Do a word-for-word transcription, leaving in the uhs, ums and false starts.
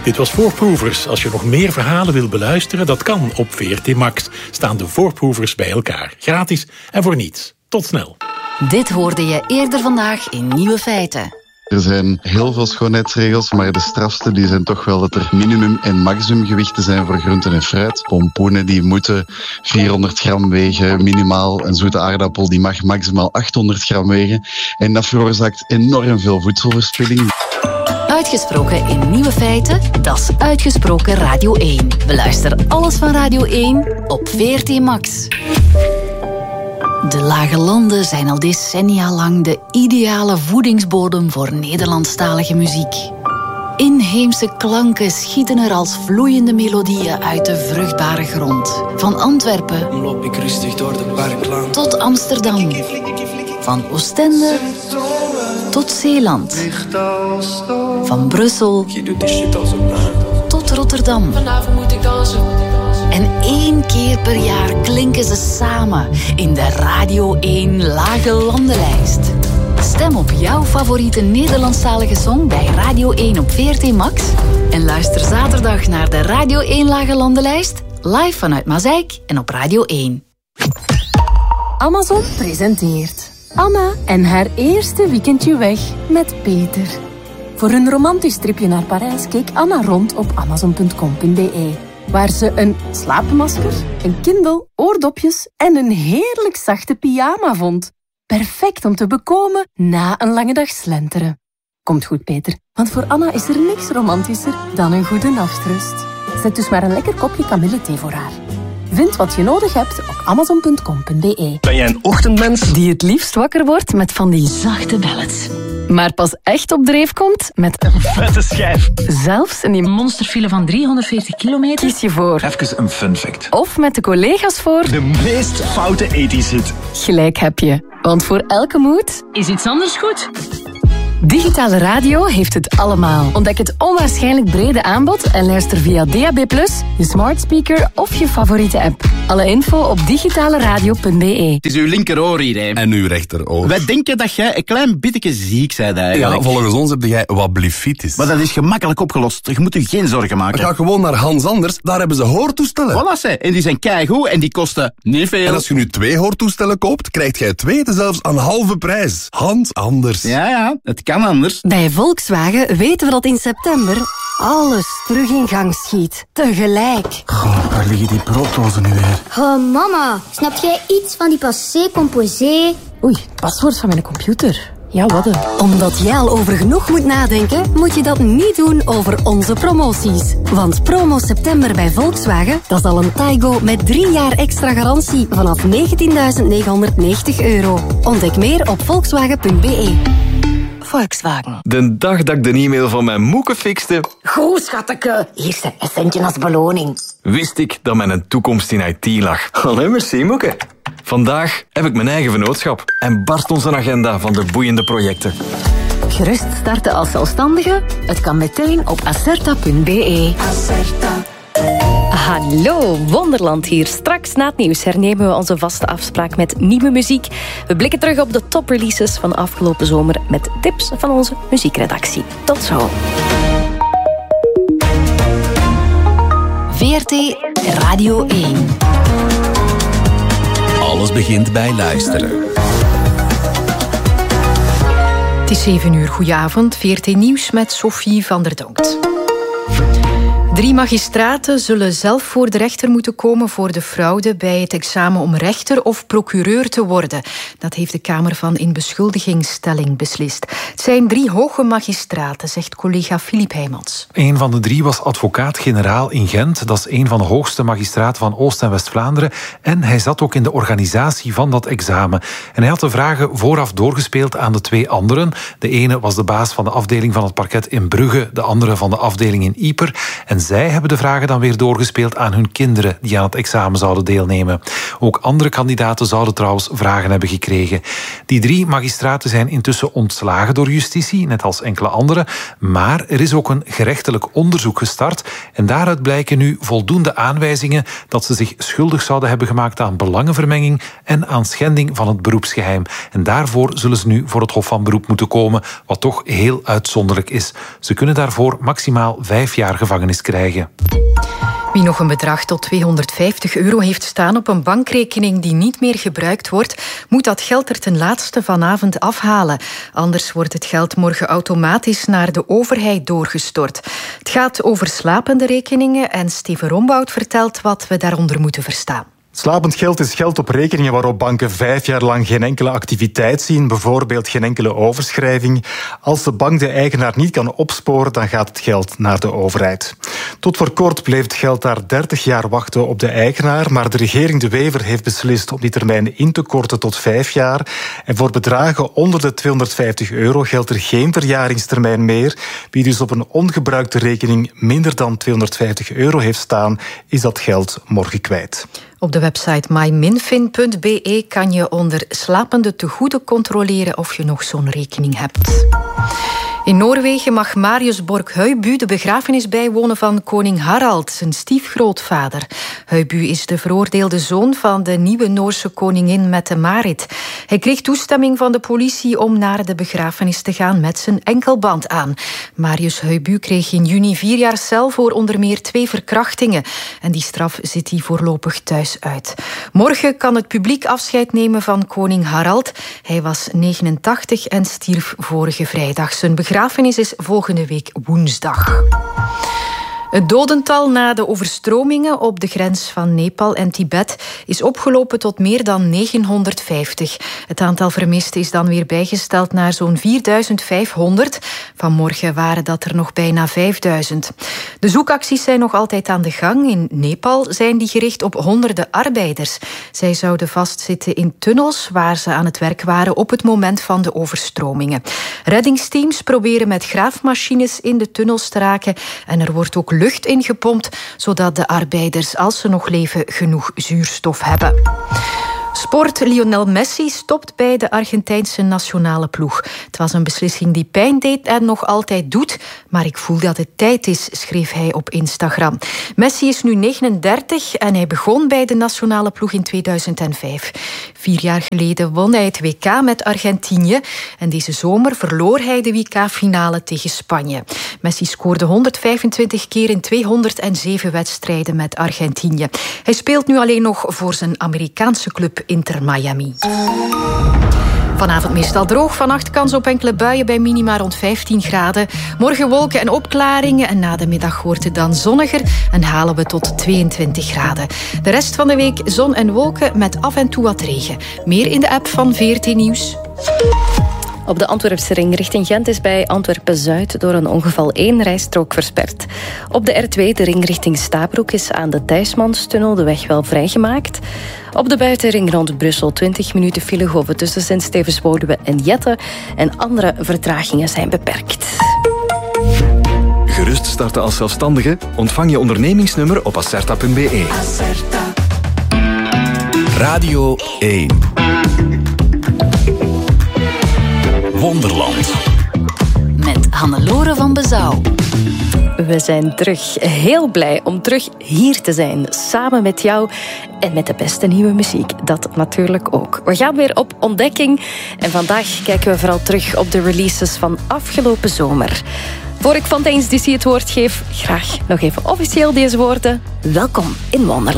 Dit was Voorproevers. Als je nog meer verhalen wil beluisteren, dat kan op V R T Max. Staan de Voorproevers bij elkaar. Gratis en voor niets. Tot snel. Dit hoorde je eerder vandaag in Nieuwe Feiten. Er zijn heel veel schoonheidsregels, maar de strafste die zijn toch wel dat er minimum- en maximumgewichten zijn voor groenten en fruit. Pompoenen die moeten vierhonderd gram wegen, minimaal. Een zoete aardappel die mag maximaal achthonderd gram wegen. En dat veroorzaakt enorm veel voedselverspilling. Uitgesproken in Nieuwe Feiten, dat is Uitgesproken Radio één. Beluister alles van Radio één op V R T Max. De Lage Landen zijn al decennia lang de ideale voedingsbodem voor Nederlandstalige muziek. Inheemse klanken schieten er als vloeiende melodieën uit de vruchtbare grond. Van Antwerpen loop ik rustig door de parklaan tot Amsterdam. Van Oostende tot Zeeland. Van Brussel Je doet die shit al zo lang. tot Rotterdam. Vanavond moet ik dansen. En één keer per jaar klinken ze samen in de Radio één Lage Landenlijst. Stem op jouw favoriete Nederlandstalige song bij Radio één op V R T Max. En luister zaterdag naar de Radio één Lage Landenlijst, live vanuit Mazeik en op Radio één. Amazon presenteert Anna en haar eerste weekendje weg met Peter. Voor een romantisch tripje naar Parijs keek Anna rond op amazon punt com punt b e, waar ze een slaapmasker, een Kindle, oordopjes en een heerlijk zachte pyjama vond. Perfect om te bekomen na een lange dag slenteren. Komt goed, Peter, want voor Anna is er niks romantischer dan een goede nachtrust. Zet dus maar een lekker kopje kamillethee voor haar. Vind wat je nodig hebt op amazon punt com punt b e. Ben jij een ochtendmens Die het liefst wakker wordt met van die zachte ballads. Maar pas echt op dreef komt met een vette schijf? zelfs in die monsterfile van driehonderdveertig kilometer. kies je voor. Even een fun fact. Of met de collega's voor. De meest foute ethisch hit. Gelijk heb je. Want voor elke moed Is iets anders goed? Digitale radio heeft het allemaal. Ontdek het onwaarschijnlijk brede aanbod en luister via D A B plus, je smart speaker of je favoriete app. Alle info op digitaleradio punt b e. Het is uw linkeroor hier, hè. En uw rechteroor. Wij denken dat jij een klein beetje ziek bent eigenlijk. Ja, volgens ons heb jij wat blifitis. Maar dat is gemakkelijk opgelost. Je moet je geen zorgen maken. Ga gewoon naar Hans Anders, daar hebben ze hoortoestellen. Voilà, ze. En die zijn keigoed en die kosten niet veel. En als je nu twee hoortoestellen koopt, krijg jij twee zelfs aan halve prijs. Hans Anders. Ja, ja, het kan anders. Bij Volkswagen weten we dat in september alles terug in gang schiet. Tegelijk. Goh, waar liggen die brooddozen nu weer? Oh, mama, snap jij iets van die passé composé? Oei, paswoord van mijn computer. Ja, wat een. Omdat jij al over genoeg moet nadenken, moet je dat niet doen over onze promoties. Want promo september bij Volkswagen, dat is al een Taigo met drie jaar extra garantie vanaf negentienduizend negenhonderdnegentig euro. Ontdek meer op volkswagen punt b e. Volkswagen. De dag dat ik de e-mail van mijn moeke fixte, goed, schatteke. Eerste essentje als beloning. wist ik dat mijn toekomst in I T lag. Allee, merci, moeke. Vandaag heb ik mijn eigen vennootschap en barst onze agenda van de boeiende projecten. Gerust starten als zelfstandige? Het kan meteen op acerta punt b e. Acerta. Hallo, Wonderland hier. Straks na het nieuws hernemen we onze vaste afspraak met nieuwe muziek. We blikken terug op de topreleases van afgelopen zomer met tips van onze muziekredactie. Tot zo. V R T Radio één. Alles begint bij luisteren. Het is zeven uur. Goedenavond. V R T Nieuws met Sophie van der Donkt. Drie magistraten zullen zelf voor de rechter moeten komen voor de fraude bij het examen om rechter of procureur te worden. Dat heeft de Kamer van Inbeschuldigingsstelling beslist. Het zijn drie hoge magistraten, zegt collega Filip Heijmans. Een van de drie was advocaat-generaal in Gent. Dat is een van de hoogste magistraten van Oost- en West-Vlaanderen. En hij zat ook in de organisatie van dat examen. En hij had de vragen vooraf doorgespeeld aan de twee anderen. De ene was de baas van de afdeling van het parket in Brugge, de andere van de afdeling in Ieper. En zij hebben de vragen dan weer doorgespeeld aan hun kinderen die aan het examen zouden deelnemen. Ook andere kandidaten zouden trouwens vragen hebben gekregen. Die drie magistraten zijn intussen ontslagen door justitie, net als enkele anderen. Maar er is ook een gerechtelijk onderzoek gestart en daaruit blijken nu voldoende aanwijzingen dat ze zich schuldig zouden hebben gemaakt aan belangenvermenging en aan schending van het beroepsgeheim. En daarvoor zullen ze nu voor het Hof van Beroep moeten komen, wat toch heel uitzonderlijk is. Ze kunnen daarvoor maximaal vijf jaar gevangenis krijgen. Wie nog een bedrag tot tweehonderdvijftig euro heeft staan op een bankrekening die niet meer gebruikt wordt, moet dat geld er ten laatste vanavond afhalen. Anders wordt het geld morgen automatisch naar de overheid doorgestort. Het gaat over slapende rekeningen en Steven Rombout vertelt wat we daaronder moeten verstaan. Slapend geld is geld op rekeningen waarop banken vijf jaar lang geen enkele activiteit zien, bijvoorbeeld geen enkele overschrijving. Als de bank de eigenaar niet kan opsporen, dan gaat het geld naar de overheid. Tot voor kort bleef het geld daar dertig jaar wachten op de eigenaar, maar de regering De Wever heeft beslist om die termijn in te korten tot vijf jaar. En voor bedragen onder de tweehonderdvijftig euro geldt er geen verjaringstermijn meer. Wie dus op een ongebruikte rekening minder dan tweehonderdvijftig euro heeft staan, is dat geld morgen kwijt. Op de website my minfin punt b e kan je onder slapende tegoeden controleren of je nog zo'n rekening hebt. In Noorwegen mag Marius Borg-Høibu de begrafenis bijwonen van koning Harald, zijn stiefgrootvader. Høibu is de veroordeelde zoon van de nieuwe Noorse koningin Mette-Marit. Hij kreeg toestemming van de politie om naar de begrafenis te gaan met zijn enkelband aan. Marius Høibu kreeg in juni vier jaar cel voor onder meer twee verkrachtingen. En die straf zit hij voorlopig thuis uit. Morgen kan het publiek afscheid nemen van koning Harald. Hij was negenentachtig en stierf vorige vrijdag. Zijn begrafenis is volgende week woensdag. Het dodental na de overstromingen op de grens van Nepal en Tibet is opgelopen tot meer dan negenhonderdvijftig. Het aantal vermisten is dan weer bijgesteld naar zo'n vierduizend vijfhonderd. Vanmorgen waren dat er nog bijna vijfduizend. De zoekacties zijn nog altijd aan de gang. In Nepal zijn die gericht op honderden arbeiders. Zij zouden vastzitten in tunnels waar ze aan het werk waren op het moment van de overstromingen. Reddingsteams proberen met graafmachines in de tunnels te raken en er wordt ook lucht ingepompt, zodat de arbeiders, als ze nog leven, genoeg zuurstof hebben. Sport. Lionel Messi stopt bij de Argentijnse nationale ploeg. Het was een beslissing die pijn deed en nog altijd doet, maar ik voel dat het tijd is, schreef hij op Instagram. Messi is nu negenendertig en hij begon bij de nationale ploeg in tweeduizend vijf. Vier jaar geleden won hij het W K met Argentinië en deze zomer verloor hij de W K-finale tegen Spanje. Messi scoorde honderdvijfentwintig keer in tweehonderdzeven wedstrijden met Argentinië. Hij speelt nu alleen nog voor zijn Amerikaanse club Inter Miami. Vanavond meestal droog, vannacht kans op enkele buien bij minima rond vijftien graden. Morgen wolken en opklaringen en na de middag wordt het dan zonniger en halen we tot tweeëntwintig graden. De rest van de week zon en wolken met af en toe wat regen. Meer in de app van V R T Nieuws. Op de Antwerpse ring richting Gent is bij Antwerpen-Zuid door een ongeval één rijstrook versperd. Op de R twee, de ring richting Stabroek, is aan de Thijsmanstunnel de weg wel vrijgemaakt. Op de buitenring rond Brussel twintig minuten filehoven tussen Sint-Stevens-Woluwe en Jette. En andere vertragingen zijn beperkt. Gerust starten als zelfstandige? Ontvang je ondernemingsnummer op acerta punt b e. Radio één. Wonderland. Met Hannelore van Bezouw. We zijn terug. Heel blij om terug hier te zijn. Samen met jou en met de beste nieuwe muziek. Dat natuurlijk ook. We gaan weer op ontdekking. En vandaag kijken we vooral terug op de releases van afgelopen zomer. Voor ik Fontaine's D C het woord geef, graag nog even officieel deze woorden. Welkom in Wonderland.